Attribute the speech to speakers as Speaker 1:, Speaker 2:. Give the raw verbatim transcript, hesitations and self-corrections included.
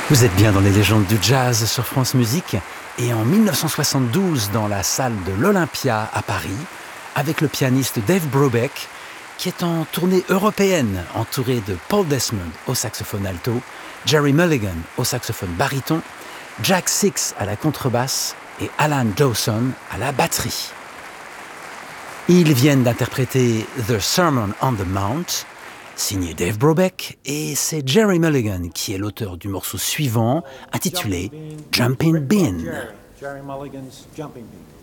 Speaker 1: Vous êtes bien dans les légendes du jazz sur France Musique et en dix-neuf cent soixante-douze dans la salle de l'Olympia à Paris avec le pianiste Dave Brubeck qui est en tournée européenne entouré de Paul Desmond au saxophone alto, Jerry Mulligan au saxophone baryton, Jack Six à la contrebasse et Alan Dawson à la batterie. Ils viennent d'interpréter The Sermon on the Mount, signé Dave Brubeck, et c'est Jerry Mulligan qui est l'auteur du morceau suivant, intitulé Jumping Bean.
Speaker 2: Jerry Mulligan's Jumping Bean.